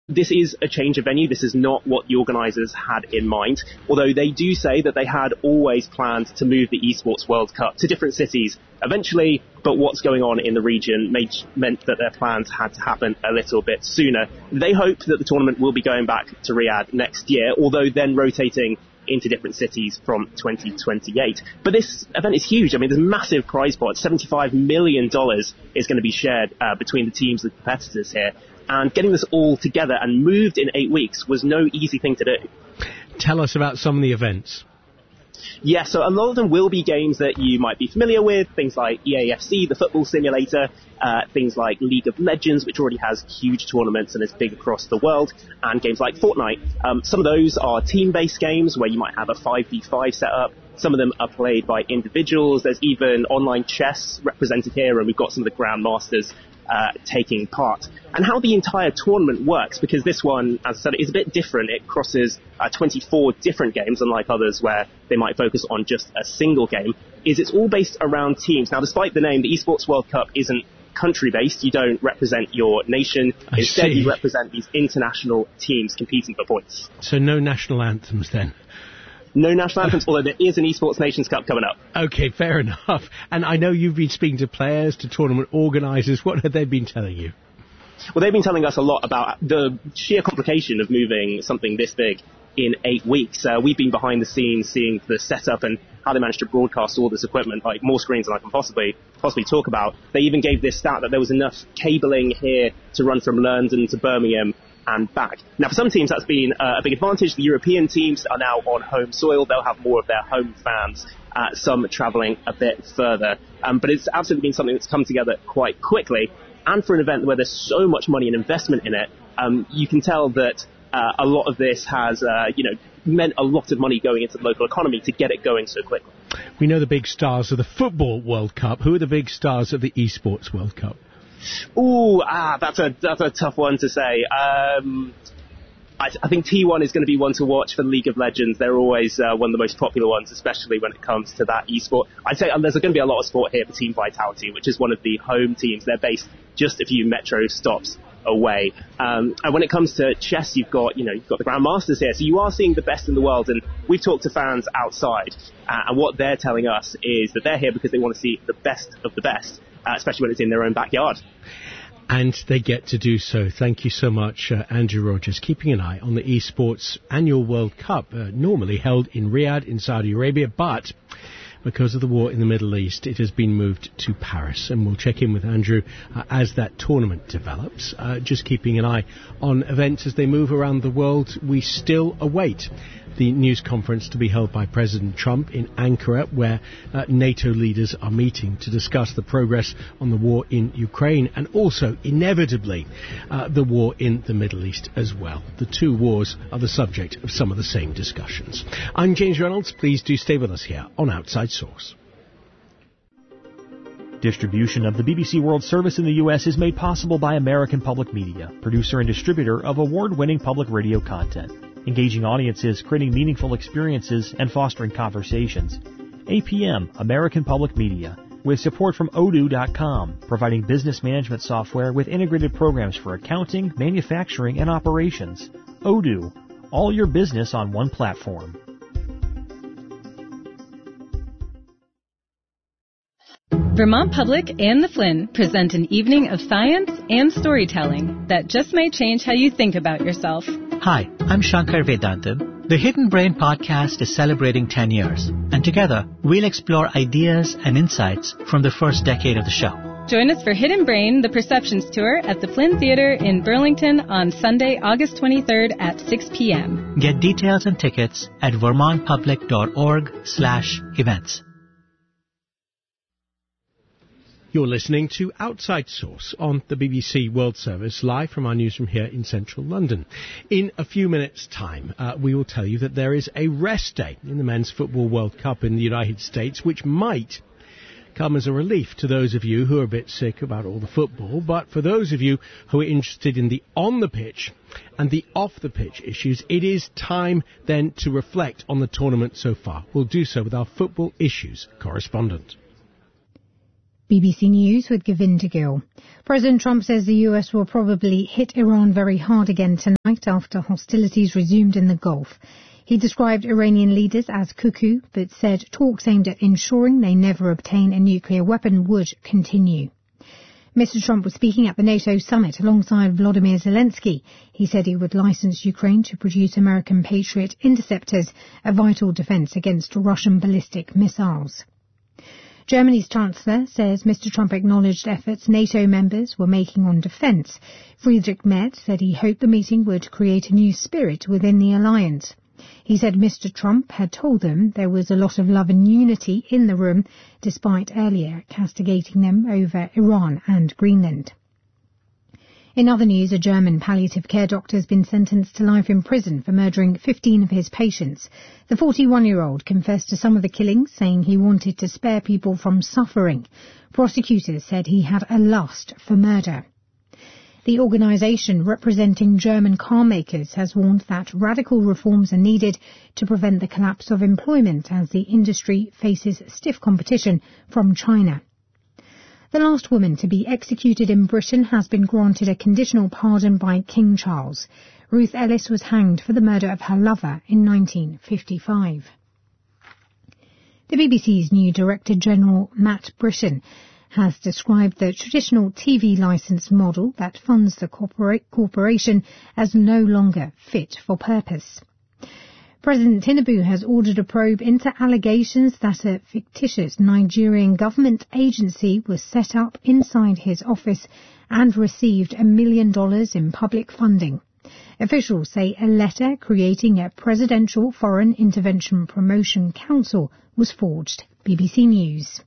This is a change of venue. This is not what the organisers had in mind, although they do say that they had always planned to move the Esports World Cup to different cities eventually, but what's going on in the region meant that their plans had to happen a little bit sooner. They hope that the tournament will be going back to Riyadh next year, although then rotating into different cities from 2028. But this event is huge. I mean, there's a massive prize pot. $75 million is going to be shared between the teams and competitors here. And getting this all together and moved in 8 weeks was no easy thing to do. Tell us about some of the events. Yeah, so a lot of them will be games that you might be familiar with, things like EAFC, the football simulator, things like League of Legends, which already has huge tournaments and is big across the world, and games like Fortnite. Some of those are team-based games where you might have a 5v5 setup. Some of them are played by individuals. There's even online chess represented here, and we've got some of the grandmasters taking part. And how the entire tournament works, because this one, as I said, is a bit different. It crosses 24 different games, unlike others where they might focus on just a single game, is it's all based around teams. Now, despite the name, the Esports World Cup isn't country-based. You don't represent your nation. Instead, you represent these international teams competing for points. So no national anthems then? No national anthems, although there is an Esports Nations Cup coming up. Okay, fair enough. And I know you've been speaking to players, to tournament organisers. What have they been telling you? Well, they've been telling us a lot about the sheer complication of moving something this big in 8 weeks. We've been behind the scenes seeing the setup and how they managed to broadcast all this equipment, like more screens than I can possibly talk about. They even gave this stat that there was enough cabling here to run from London to Birmingham and back. Now, for some teams, that's been a big advantage. The European teams are now on home soil. They'll have more of their home fans, some travelling a bit further. But it's absolutely been something that's come together quite quickly. And for an event where there's so much money and investment in it, you can tell that a lot of this has, meant a lot of money going into the local economy to get it going so quickly. We know the big stars of the Football World Cup. Who are the big stars of the Esports World Cup? That's a tough one to say. I think T1 is going to be one to watch for the League of Legends. They're always one of the most popular ones, especially when it comes to that esport. I'd say there's going to be a lot of sport here for Team Vitality, which is one of the home teams. They're based just a few metro stops away. And when it comes to chess, you've got the Grandmasters here. So you are seeing the best in the world. And we've talked to fans outside, and what they're telling us is that they're here because they want to see the best of the best, especially when it's in their own backyard. And they get to do so. Thank you so much, Andrew Rogers, keeping an eye on the Esports Annual World Cup, normally held in Riyadh in Saudi Arabia, but because of the war in the Middle East, it has been moved to Paris. And we'll check in with Andrew as that tournament develops. Just keeping an eye on events as they move around the world. We still await the news conference to be held by President Trump in Ankara, where NATO leaders are meeting to discuss the progress on the war in Ukraine and also, inevitably, the war in the Middle East as well. The two wars are the subject of some of the same discussions. I'm James Reynolds. Please do stay with us here on Outside Source. Distribution of the BBC World Service in the U.S. is made possible by American Public Media, producer and distributor of award-winning public radio content. Engaging audiences, creating meaningful experiences, and fostering conversations. APM, American Public Media, with support from Odoo.com, providing business management software with integrated programs for accounting, manufacturing, and operations. Odoo, all your business on one platform. Vermont Public and the Flynn present an evening of science and storytelling that just may change how you think about yourself. Hi, I'm Shankar Vedantam. The Hidden Brain podcast is celebrating 10 years, and together we'll explore ideas and insights from the first decade of the show. Join us for Hidden Brain, the Perceptions Tour at the Flynn Theatre in Burlington on Sunday, August 23rd at 6 p.m. Get details and tickets at vermontpublic.org/events. You're listening to Outside Source on the BBC World Service, live from our newsroom here in central London. In a few minutes' time, we will tell you that there is a rest day in the Men's Football World Cup in the United States, which might come as a relief to those of you who are a bit sick about all the football. But for those of you who are interested in the on-the-pitch and the off-the-pitch issues, it is time then to reflect on the tournament so far. We'll do so with our football issues correspondent. BBC News with Govinda Gill. President Trump says the US will probably hit Iran very hard again tonight. night after hostilities resumed in the Gulf. He described Iranian leaders as cuckoo, but said talks aimed at ensuring they never obtain a nuclear weapon would continue. Mr. Trump was speaking at the NATO summit alongside Volodymyr Zelensky. He said he would license Ukraine to produce American Patriot interceptors, a vital defense against Russian ballistic missiles. Germany's Chancellor says Mr. Trump acknowledged efforts NATO members were making on defence. Friedrich Merz said he hoped the meeting would create a new spirit within the alliance. He said Mr. Trump had told them there was a lot of love and unity in the room, despite earlier castigating them over Iran and Greenland. In other news, a German palliative care doctor has been sentenced to life in prison for murdering 15 of his patients. The 41-year-old confessed to some of the killings, saying he wanted to spare people from suffering. Prosecutors said he had a lust for murder. The organisation representing German car makers has warned that radical reforms are needed to prevent the collapse of employment as the industry faces stiff competition from China. The last woman to be executed in Britain has been granted a conditional pardon by King Charles. Ruth Ellis was hanged for the murder of her lover in 1955. The BBC's new Director General, Matt Britton, has described the traditional TV licence model that funds the corporation as no longer fit for purpose. President Tinubu has ordered a probe into allegations that a fictitious Nigerian government agency was set up inside his office and received $1 million in public funding. Officials say a letter creating a Presidential Foreign Intervention Promotion Council was forged. BBC News.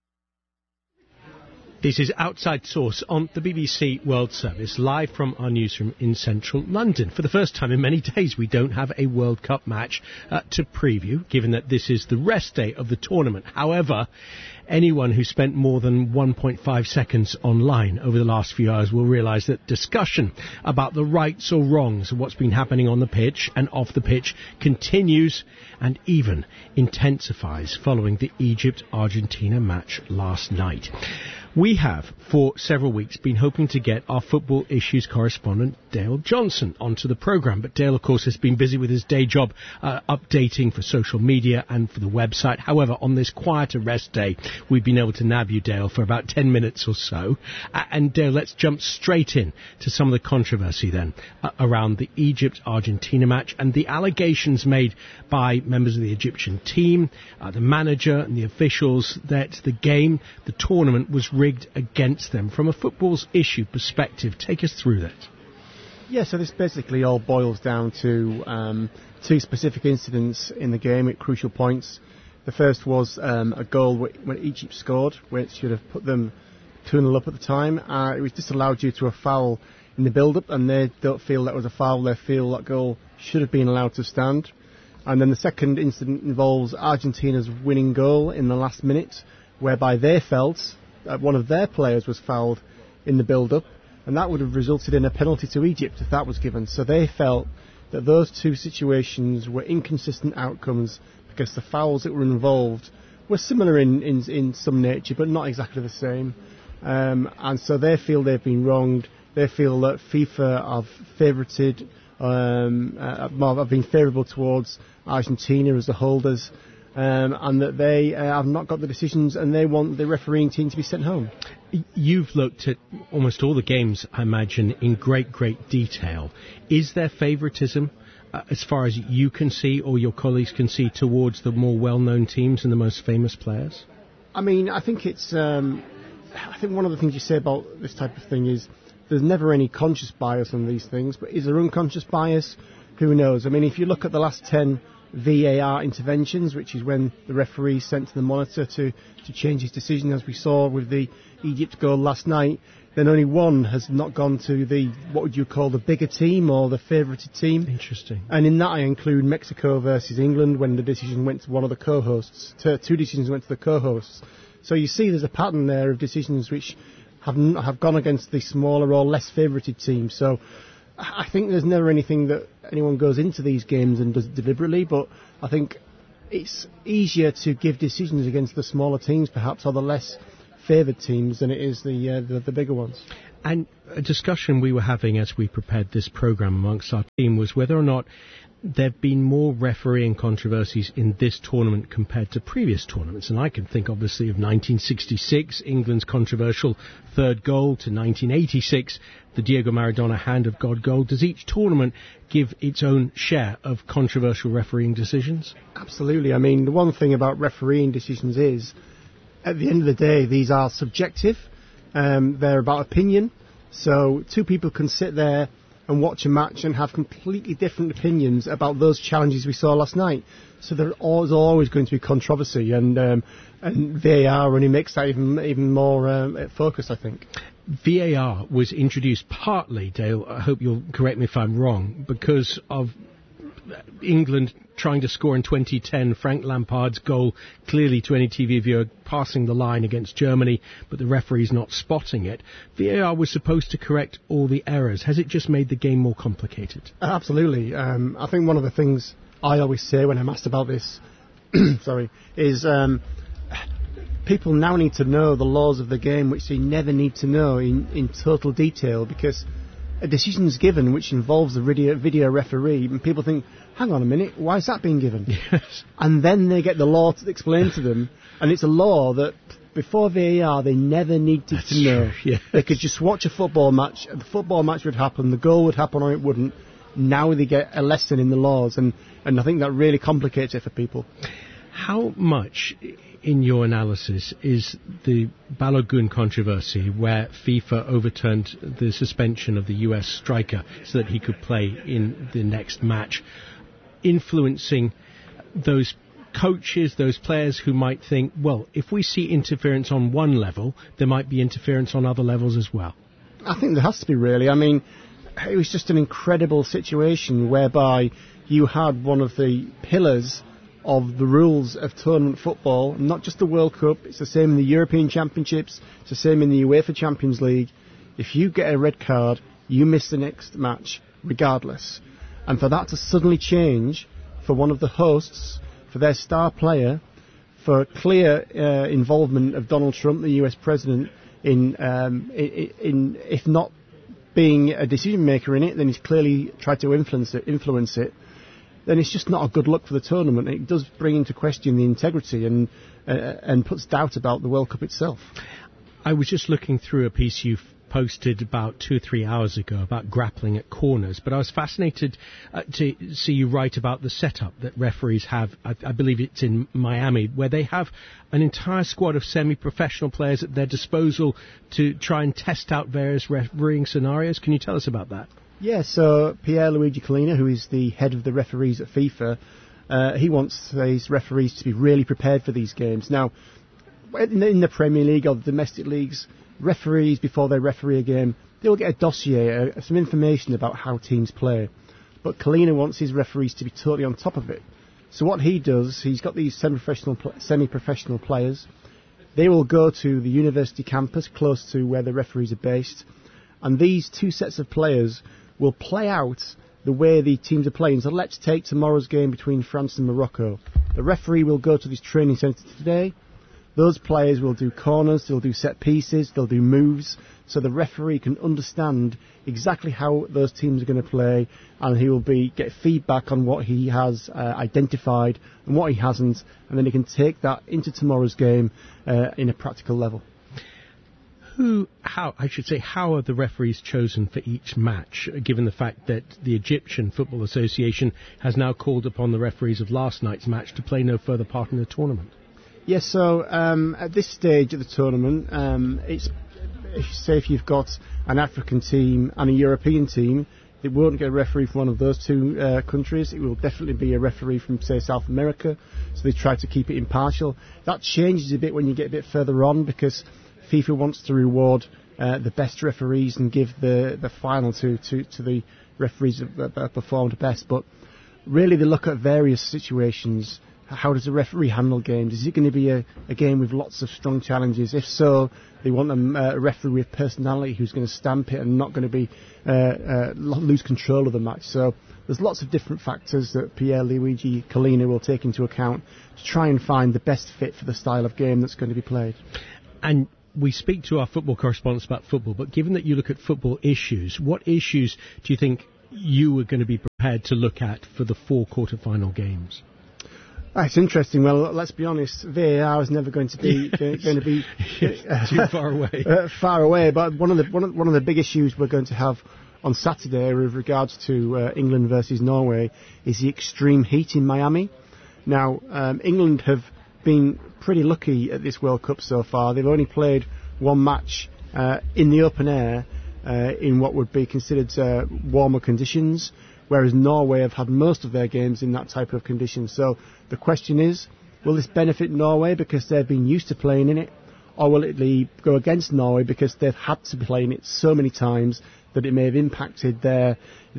This is Outside Source on the BBC World Service, live from our newsroom in central London. For the first time in many days, we don't have a World Cup match to preview, given that this is the rest day of the tournament. However, anyone who spent more than 1.5 seconds online over the last few hours will realise that discussion about the rights or wrongs of what's been happening on the pitch and off the pitch continues and even intensifies following the Egypt-Argentina match last night. We have, for several weeks, been hoping to get our football issues correspondent, Dale Johnson, onto the programme. But Dale, of course, has been busy with his day job, updating for social media and for the website. However, on this quieter rest day, we've been able to nab you, Dale, for about 10 minutes or so. And Dale, let's jump straight in to some of the controversy then around the Egypt-Argentina match and the allegations made by members of the Egyptian team, the manager and the officials that the game, the tournament, was rigged against them. From a football's issue perspective, take us through that. Yeah, so this basically all boils down to two specific incidents in the game at crucial points. The first was a goal when Egypt scored, which should have put them 2-0 up at the time. It was disallowed due to a foul in the build-up, and they don't feel that was a foul. They feel that goal should have been allowed to stand. And then the second incident involves Argentina's winning goal in the last minute, whereby they felt that one of their players was fouled in the build-up, and that would have resulted in a penalty to Egypt if that was given. So they felt that those two situations were inconsistent outcomes because the fouls that were involved were similar in some nature, but not exactly the same. And so they feel they've been wronged. They feel that FIFA have been favourable towards Argentina as the holders, and that they have not got the decisions, and they want the refereeing team to be sent home. You've looked at almost all the games, I imagine, in great detail. Is there favouritism, as far as you can see or your colleagues can see, towards the more well-known teams and the most famous players? I mean, I think it's... I think one of the things you say about this type of thing is there's never any conscious bias on these things, but is there unconscious bias? Who knows? I mean, if you look at the last 10 VAR interventions, which is when the referee sent to the monitor to change his decision, as we saw with the Egypt goal last night, then only one has not gone to the, what would you call, the bigger team or the favoured team. Interesting. And in that I include Mexico versus England, when the decision went to one of the co-hosts. Two decisions went to the co-hosts. So you see there's a pattern there of decisions which have gone against the smaller or less favoured teams. So I think there's never anything that anyone goes into these games and does deliberately, but I think it's easier to give decisions against the smaller teams, perhaps, or the less favoured teams than it is the bigger ones. And a discussion we were having as we prepared this programme amongst our team was whether or not there have been more refereeing controversies in this tournament compared to previous tournaments. And I can think, obviously, of 1966, England's controversial third goal, to 1986, the Diego Maradona hand of God goal. Does each tournament give its own share of controversial refereeing decisions? Absolutely. I mean, the one thing about refereeing decisions is, at the end of the day, these are subjective. They're about opinion. So two people can sit there and watch a match and have completely different opinions about those challenges we saw last night. So there's always going to be controversy, and VAR only makes that even more focused, I think. VAR was introduced partly, Dale, I hope you'll correct me if I'm wrong, because of England trying to score in 2010, Frank Lampard's goal, clearly to any TV viewer, passing the line against Germany, but the referee's not spotting it. VAR was supposed to correct all the errors. Has it just made the game more complicated? Absolutely. I think one of the things I always say when I'm asked about this is people now need to know the laws of the game, which they never need to know in total detail, because a decision is given which involves a video referee, and people think, hang on a minute, why is that being given? Yes. And then they get the law to explain to them, and it's a law that before VAR they never needed to know. Yes. They could just watch a football match, and the football match would happen, the goal would happen or it wouldn't. Now they get a lesson in the laws, and I think that really complicates it for people. How much, in your analysis, is the Balogun controversy, where FIFA overturned the suspension of the US striker so that he could play in the next match, influencing those coaches, those players who might think, well, if we see interference on one level, there might be interference on other levels as well? I think there has to be, really. I mean, it was just an incredible situation whereby you had one of the pillars of the rules of tournament football, not just the World Cup, it's the same in the European Championships, it's the same in the UEFA Champions League. If you get a red card, you miss the next match regardless. And for that to suddenly change for one of the hosts, for their star player, for clear involvement of Donald Trump, the US President, in if not being a decision maker in it, then he's clearly tried to influence it, then it's just not a good look for the tournament. It does bring into question the integrity and puts doubt about the World Cup itself. I was just looking through a piece you've posted about 2 or 3 hours ago about grappling at corners, but I was fascinated to see you write about the setup that referees have. I believe it's in Miami, where they have an entire squad of semi-professional players at their disposal to try and test out various refereeing scenarios. Can you tell us about that? Yeah, so Pierluigi Collina, who is the head of the referees at FIFA, he wants his referees to be really prepared for these games. Now, in the Premier League or the domestic leagues, referees, before they referee a game, they will get a dossier, some information about how teams play. But Collina wants his referees to be totally on top of it. So what he does, he's got these semi-professional players. They will go to the university campus close to where the referees are based, and these two sets of players will play out the way the teams are playing. So let's take tomorrow's game between France and Morocco. The referee will go to this training centre today. Those players will do corners, they'll do set pieces, they'll do moves, so the referee can understand exactly how those teams are going to play, and he will get feedback on what he has identified and what he hasn't, and then he can take that into tomorrow's game in a practical level. How are the referees chosen for each match, given the fact that the Egyptian Football Association has now called upon the referees of last night's match to play no further part in the tournament? Yes, so at this stage of the tournament, if you've got an African team and a European team, it won't get a referee from one of those two countries. It will definitely be a referee from, say, South America, so they try to keep it impartial. That changes a bit when you get a bit further on, because FIFA wants to reward the best referees and give the final to the referees that performed best. But really they look at various situations. How does a referee handle games? Is it going to be a game with lots of strong challenges? If so, they want a referee with personality who's going to stamp it and not going to be lose control of the match. So there's lots of different factors that Pierluigi Collina will take into account to try and find the best fit for the style of game that's going to be played. And we speak to our football correspondents about football, but given that you look at football issues, what issues do you think you were going to be prepared to look at for the 4 quarter-final games? It's interesting. Well, let's be honest. VAR is never going to be too far away. Far away. But one of the big issues we're going to have on Saturday with regards to England versus Norway is the extreme heat in Miami. Now, England have been pretty lucky at this World Cup so far. They've only played one match in the open air in what would be considered warmer conditions, whereas Norway have had most of their games in that type of condition. So the question is, will this benefit Norway because they've been used to playing in it, or will it go against Norway because they've had to play in it so many times that it may have impacted their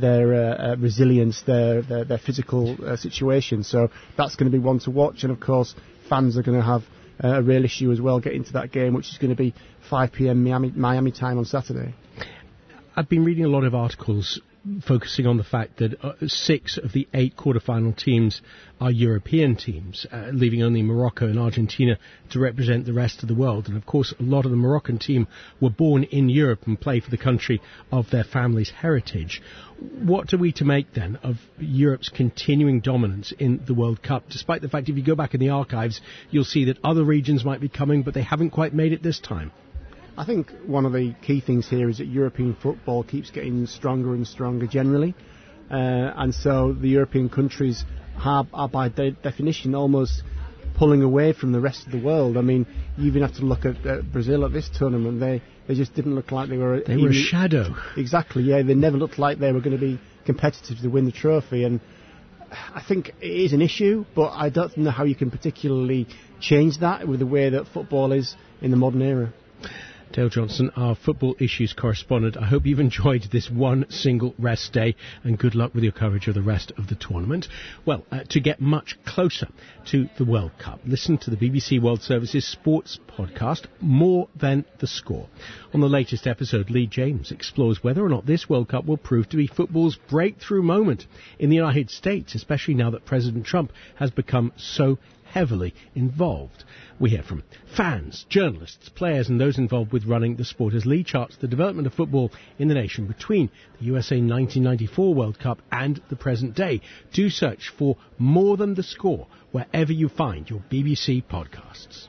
resilience, their physical situation? So that's going to be one to watch, and of course fans are going to have a real issue as well getting to that game, which is going to be 5 p.m. Miami time on Saturday. I've been reading a lot of articles focusing on the fact that 6 of the 8 quarter-final teams are European teams, leaving only Morocco and Argentina to represent the rest of the world. And of course, a lot of the Moroccan team were born in Europe and play for the country of their family's heritage. What are we to make then of Europe's continuing dominance in the World Cup, despite the fact if you go back in the archives, you'll see that other regions might be coming, but they haven't quite made it this time? I think one of the key things here is that European football keeps getting stronger and stronger generally, and so the European countries are by definition almost pulling away from the rest of the world. I mean, you even have to look at Brazil at this tournament. They just didn't look like they were... They were a shadow. Exactly, yeah. They never looked like they were going to be competitive to win the trophy, and I think it is an issue, but I don't know how you can particularly change that with the way that football is in the modern era. Dale Johnson, our football issues correspondent. I hope you've enjoyed this one single rest day, and good luck with your coverage of the rest of the tournament. Well, to get much closer to the World Cup, listen to the BBC World Service's sports podcast, More Than the Score. On the latest episode, Lee James explores whether or not this World Cup will prove to be football's breakthrough moment in the United States, especially now that President Trump has become so heavily involved. We hear from fans, journalists, players and those involved with running the sport as Lee charts the development of football in the nation between the USA 1994 World Cup and the present day. Do search for More Than the Score wherever you find your BBC podcasts.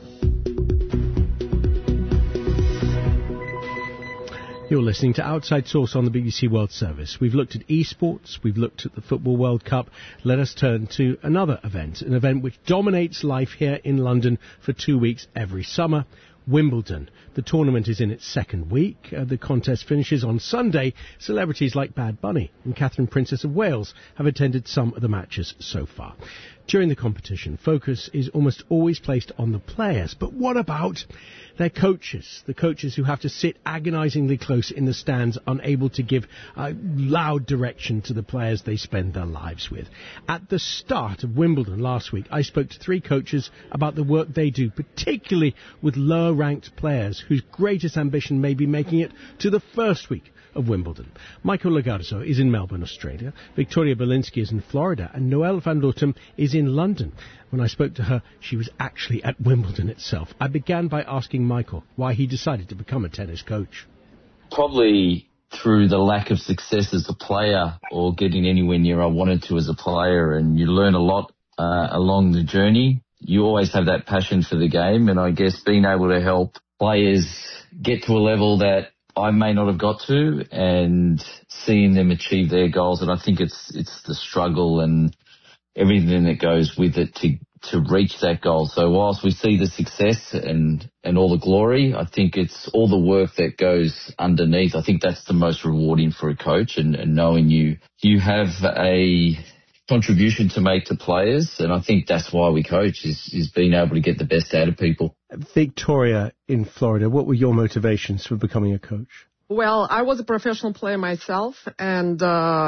You're listening to Outside Source on the BBC World Service. We've looked at esports, we've looked at the Football World Cup. Let us turn to another event, an event which dominates life here in London for 2 weeks every summer, Wimbledon. The tournament is in its second week. The contest finishes on Sunday. Celebrities like Bad Bunny and Catherine, Princess of Wales, have attended some of the matches so far. During the competition, focus is almost always placed on the players. But what about their coaches? The coaches who have to sit agonizingly close in the stands, unable to give loud direction to the players they spend their lives with. At the start of Wimbledon last week, I spoke to 3 coaches about the work they do, particularly with lower-ranked players whose greatest ambition may be making it to the first week of Wimbledon. Michael Logarzo is in Melbourne, Australia. Victoria Belinsky is in Florida. And Noelle van Lootem is in London. When I spoke to her, she was actually at Wimbledon itself. I began by asking Michael why he decided to become a tennis coach. Probably through the lack of success as a player or getting anywhere near I wanted to as a player, and you learn a lot along the journey. You always have that passion for the game, and I guess being able to help players get to a level that I may not have got to, and seeing them achieve their goals. And I think it's the struggle and everything that goes with it to reach that goal. So whilst we see the success and all the glory, I think it's all the work that goes underneath. I think that's the most rewarding for a coach, and knowing you have a contribution to make to players. And I think that's why we coach, is being able to get the best out of people. Victoria in Florida, what were your motivations for becoming a coach? Well, I was a professional player myself, and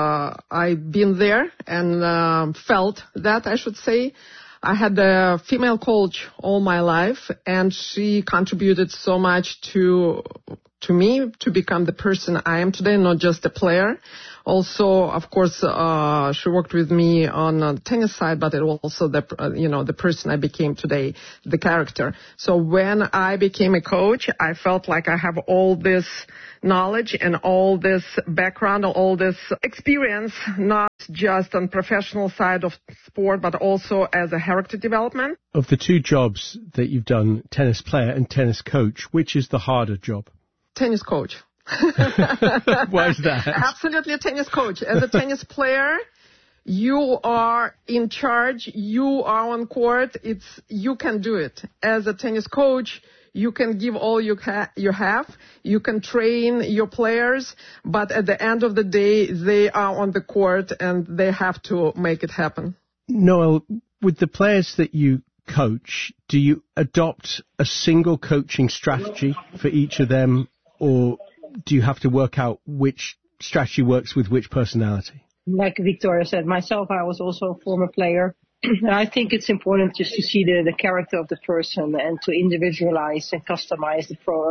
I've been there and felt that, I should say. I had a female coach all my life, and she contributed so much to to me to become the person I am today, not just a player. Also, of course, she worked with me on the tennis side, but it was also the person I became today, the character. So when I became a coach, I felt like I have all this knowledge and all this background, all this experience, not just on professional side of sport, but also as a character development. Of the two jobs that you've done, tennis player and tennis coach, which is the harder job? Tennis coach. Why is that? Absolutely a tennis coach. As a tennis player, you are in charge, you are on court, you can do it. As a tennis coach, you can give all you have, you can train your players, but at the end of the day, they are on the court and they have to make it happen. Noel, with the players that you coach, do you adopt a single coaching strategy for each of them, or do you have to work out which strategy works with which personality? Like Victoria said, myself, I was also a former player. And I think it's important just to see the character of the person and to individualize and customize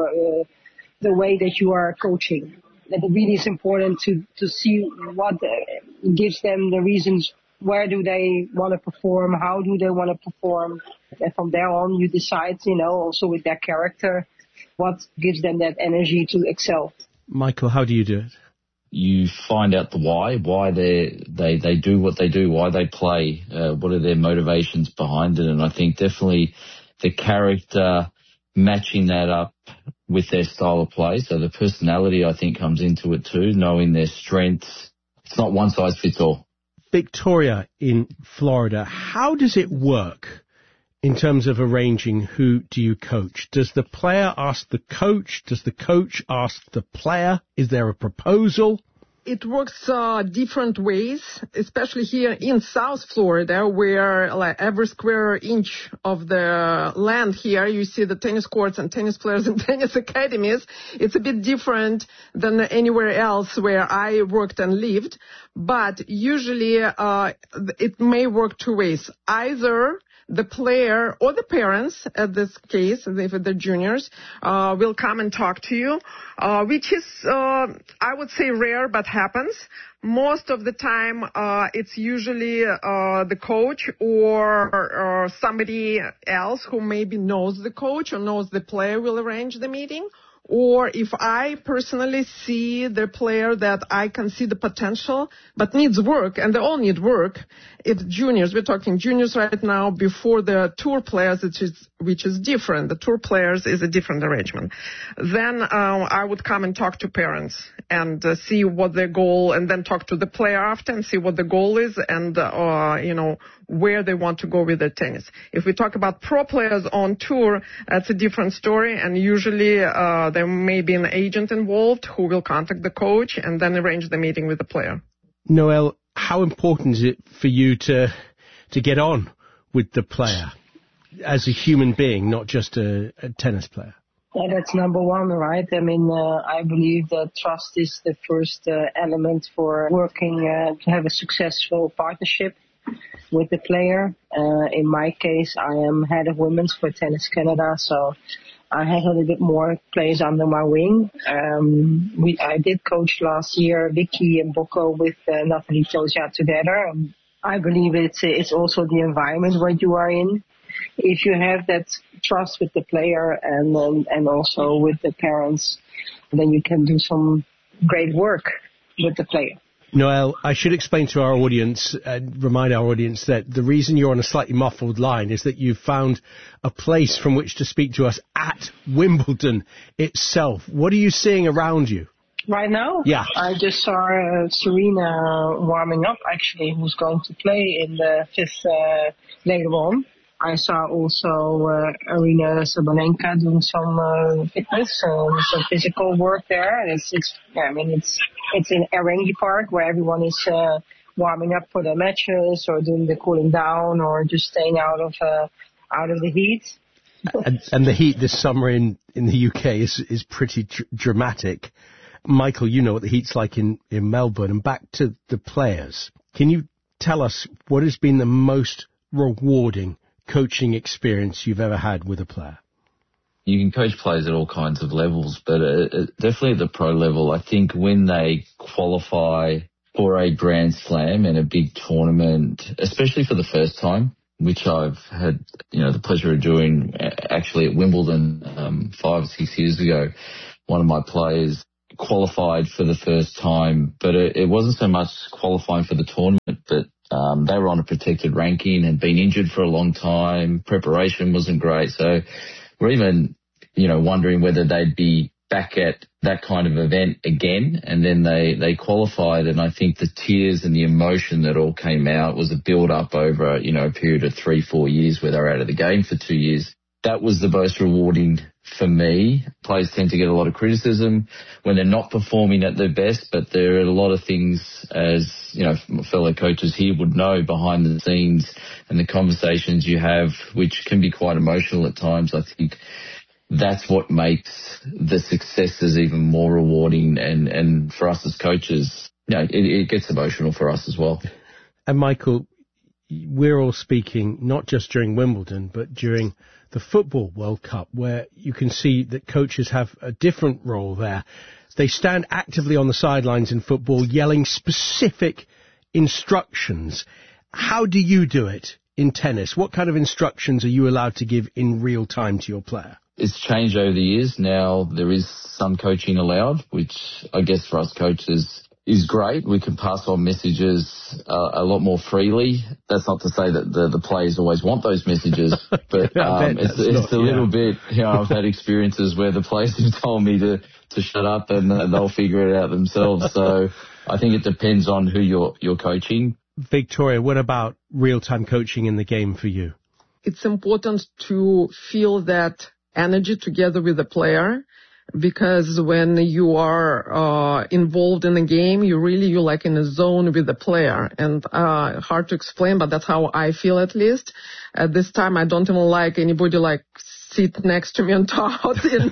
the way that you are coaching. That it really is important to see what gives them the reasons. Where do they want to perform? How do they want to perform? And from there on, you decide, also with their character, what gives them that energy to excel. Michael, how do you do it? You find out the why they do what they do, why they play, what are their motivations behind it. And I think definitely the character matching that up with their style of play. So the personality, I think, comes into it too, knowing their strengths. It's not one size fits all. Victoria in Florida, how does it work in terms of arranging who do you coach? Does the player ask the coach? Does the coach ask the player? Is there a proposal? It works different ways, especially here in South Florida, where like every square inch of the land here, you see the tennis courts and tennis players and tennis academies. It's a bit different than anywhere else where I worked and lived. But usually it may work two ways. Either the player or the parents, at this case, if they're juniors, will come and talk to you, which is, I would say, rare, but happens. Most of the time, it's usually the coach or somebody else who maybe knows the coach or knows the player will arrange the meeting. Or if I personally see the player that I can see the potential but needs work, and they all need work, it's juniors. We're talking juniors right now before the tour players, which is different. The tour players is a different arrangement. Then I would come and talk to parents and see what their goal, and then talk to the player after and see what the goal is and, where they want to go with their tennis. If we talk about pro players on tour, that's a different story, and usually there may be an agent involved who will contact the coach and then arrange the meeting with the player. Noel, how important is it for you to get on with the player as a human being, not just a tennis player? Yeah, that's number one, right? I mean, I believe that trust is the first element for working to have a successful partnership with the player. In my case, I am head of women's for Tennis Canada, so I have a little bit more players under my wing. I did coach last year Vicky and Boko with Natalie Tosia together. I believe it's also the environment where you are in. If you have that trust with the player and also with the parents, then you can do some great work with the player. Noel, I should explain to our audience and remind our audience that the reason you're on a slightly muffled line is that you've found a place from which to speak to us at Wimbledon itself. What are you seeing around you? Right now? Yeah. I just saw Serena warming up, actually, who's going to play in the fifth later on. I saw also Arina Sabalenka doing some fitness, some physical work there. It's in Erengi Park where everyone is warming up for their matches or doing the cooling down or just staying out of the heat. and the heat this summer in the UK is pretty dramatic. Michael, you know what the heat's like in Melbourne. And back to the players. Can you tell us what has been the most rewarding coaching experience you've ever had with a player? you can coach players at all kinds of levels, but definitely at the pro level, I think when they qualify for a Grand Slam and a big tournament, especially for the first time, which I've had, the pleasure of doing actually at Wimbledon 5 or 6 years ago. One of my players qualified for the first time, but it wasn't so much qualifying for the tournament, but they were on a protected ranking and been injured for a long time. Preparation wasn't great. So we're even, wondering whether they'd be back at that kind of event again. And then they qualified. And I think the tears and the emotion that all came out was a build up over, a period of 3-4 years where they were out of the game for 2 years. That was the most rewarding for me. Players tend to get a lot of criticism when they're not performing at their best, but there are a lot of things, as fellow coaches here would know, behind the scenes and the conversations you have, which can be quite emotional at times. I think that's what makes the successes even more rewarding, and for us as coaches, it gets emotional for us as well. And Michael, we're all speaking not just during Wimbledon, but during the Football World Cup, where you can see that coaches have a different role there. They stand actively on the sidelines in football, yelling specific instructions. How do you do it in tennis? What kind of instructions are you allowed to give in real time to your player? It's changed over the years. Now there is some coaching allowed, which I guess for us coaches is great. We can pass on messages a lot more freely. That's not to say that the players always want those messages, but it's a little bit, I've had experiences where the players have told me to shut up and they'll figure it out themselves. So I think it depends on who you're coaching. Victoria, what about real-time coaching in the game for you? It's important to feel that energy together with the player, because when you are involved in a game, you're like in a zone with the player, and hard to explain, but that's how I feel at least. At this time, I don't even like anybody sit next to me and talk.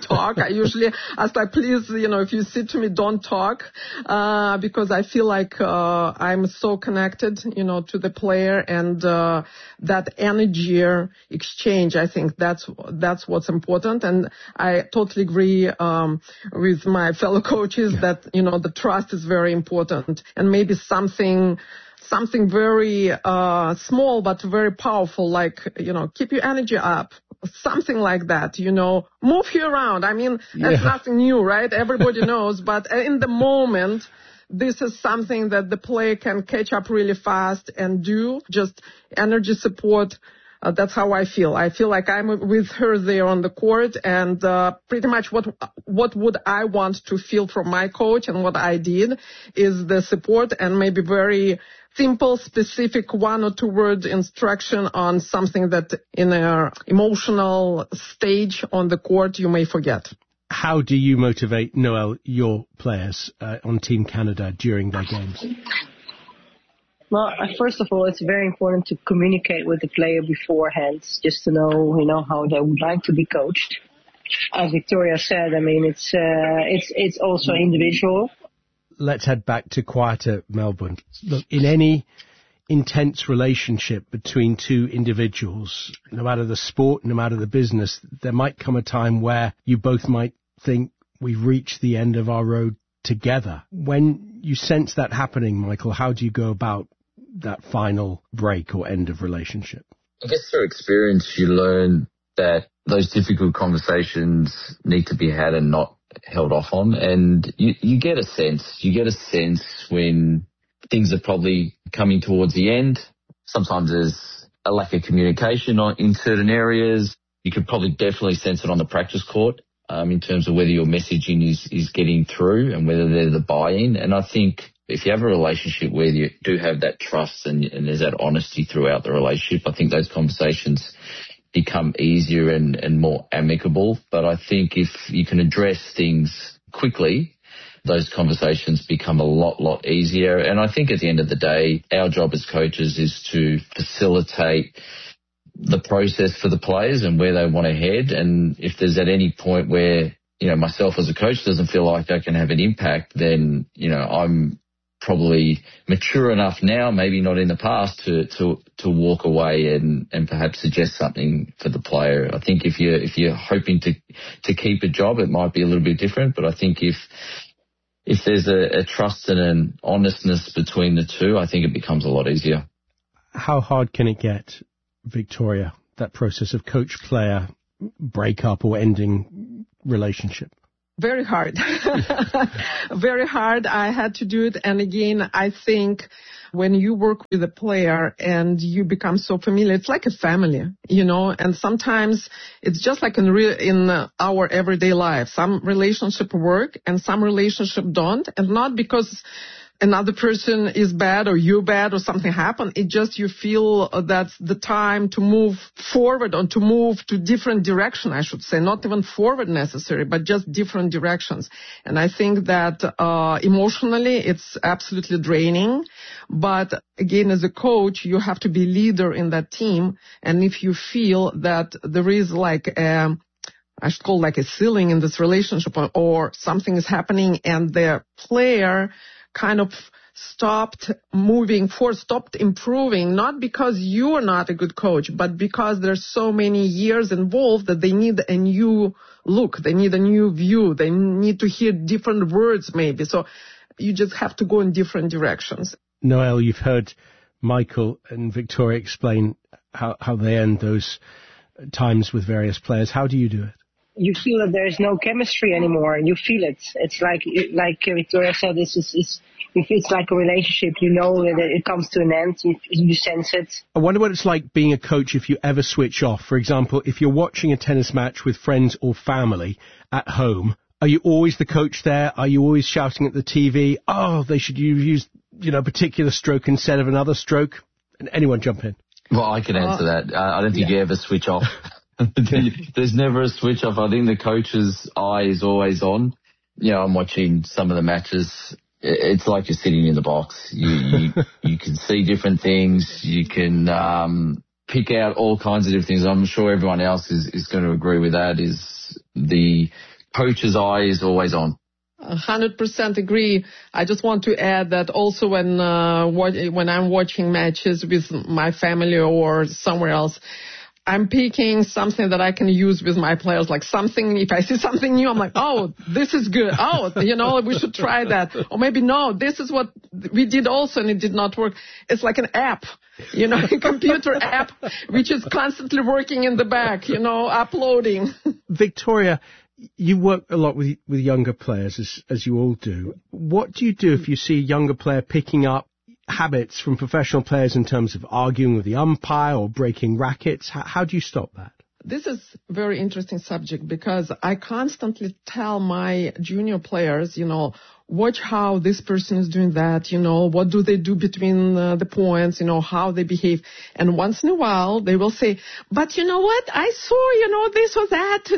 I usually ask, please, if you sit to me, don't talk, because I feel like I'm so connected, to the player, and that energy exchange, I think that's what's important. And I totally agree with my fellow coaches that, the trust is very important, and maybe something very small but very powerful, like, keep your energy up. Something like that, move you around. I mean, that's nothing new, right? Everybody knows. But in the moment, this is something that the player can catch up really fast and do. Just energy support. That's how I feel. I feel like I'm with her there on the court, and pretty much what would I want to feel from my coach, and what I did is the support and maybe very simple, specific 1 or 2 word instruction on something that in an emotional stage on the court you may forget. How do you motivate, Noelle, your players on Team Canada during their games? Well, first of all, it's very important to communicate with the player beforehand, just to know, how they would like to be coached. As Victoria said, I mean, it's also individual. Let's head back to quieter Melbourne. Look, in any intense relationship between two individuals, no matter the sport, no matter the business, there might come a time where you both might think we've reached the end of our road together. When you sense that happening, Michael, how do you go about that final break or end of relationship? I guess through experience you learn that those difficult conversations need to be had and not held off on, and you get a sense when things are probably coming towards the end. Sometimes there's a lack of communication in certain areas. You could probably definitely sense it on the practice court in terms of whether your messaging is getting through and whether there's the buy-in. And I think if you have a relationship where you do have that trust and there's that honesty throughout the relationship, I think those conversations become easier and more amicable. But I think if you can address things quickly, those conversations become a lot easier. And I think at the end of the day, our job as coaches is to facilitate the process for the players and where they want to head. And if there's at any point where, myself as a coach doesn't feel like I can have an impact, then, I'm probably mature enough now, maybe not in the past, to walk away and perhaps suggest something for the player. I think if you're hoping to keep a job, it might be a little bit different. But I think if there's a trust and an honestness between the two, I think it becomes a lot easier. How hard can it get, Victoria, that process of coach-player breakup or ending relationship? Very hard. Very hard. I had to do it. And again, I think when you work with a player and you become so familiar, it's like a family, and sometimes it's just like in our everyday life. Some relationship work and some relationship don't, and not because another person is bad or you're bad or something happened. It just you feel that's the time to move forward or to move to different direction, I should say. Not even forward necessary, but just different directions. And I think that emotionally it's absolutely draining. But again, as a coach, you have to be leader in that team. And if you feel that there is I should call like a ceiling in this relationship or something is happening and the player kind of stopped moving forward, stopped improving, not because you are not a good coach, but because there's so many years involved that they need a new look, they need a new view, they need to hear different words maybe. So you just have to go in different directions. Noelle, you've heard Michael and Victoria explain how they end those times with various players. How do you do it? You feel that there is no chemistry anymore, and you feel it. It's like Victoria said, it's like a relationship. You know that it comes to an end. You sense it. I wonder what it's like being a coach if you ever switch off. For example, if you're watching a tennis match with friends or family at home, are you always the coach there? Are you always shouting at the TV, oh, they should use a particular stroke instead of another stroke? And anyone jump in? Well, I can answer that. I don't think you ever switch off. There's never a switch off. I think the coach's eye is always on. I'm watching some of the matches. It's like you're sitting in the box. You can see different things. You can pick out all kinds of different things. I'm sure everyone else is going to agree with that, is the coach's eye is always on. 100% agree. I just want to add that also when I'm watching matches with my family or somewhere else, I'm picking something that I can use with my players, like something, if I see something new, I'm like, oh, this is good. Oh, we should try that. Or maybe, no, this is what we did also and it did not work. It's like an app, a computer app, which is constantly working in the back, uploading. Victoria, you work a lot with younger players, as you all do. What do you do if you see a younger player picking up habits from professional players in terms of arguing with the umpire or breaking rackets? How do you stop that? This is a very interesting subject because I constantly tell my junior players, watch how this person is doing that, what do they do between the points, how they behave. And once in a while they will say, but you know what, I saw, this or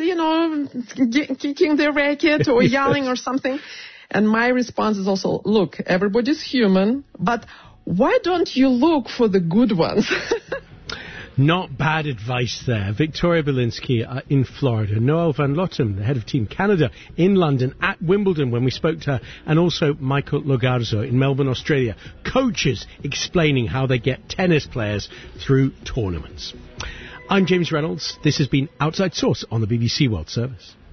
that, kicking their racket or yelling or something. And my response is also, look, everybody's human, but why don't you look for the good ones? Not bad advice there. Victoria Belinsky in Florida, Noelle van Lottem, the head of Team Canada, in London at Wimbledon when we spoke to her, and also Michael Logarzo in Melbourne, Australia. Coaches explaining how they get tennis players through tournaments. I'm James Reynolds. This has been Outside Source on the BBC World Service.